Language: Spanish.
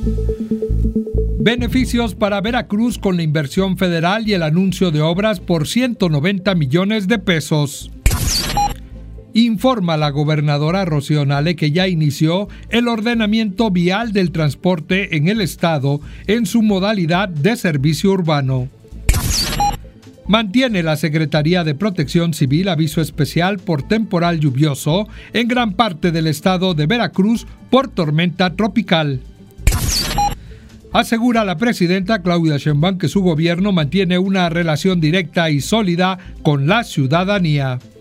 Beneficios para Veracruz con la inversión federal y el anuncio de obras por 190 millones de pesos. Informa la gobernadora Rocío Nale que ya inició el ordenamiento vial del transporte en el estado en su modalidad de servicio urbano. Mantiene la Secretaría de Protección Civil aviso especial por temporal lluvioso en gran parte del estado de Veracruz por tormenta tropical. Asegura la presidenta Claudia Sheinbaum que su gobierno mantiene una relación directa y sólida con la ciudadanía.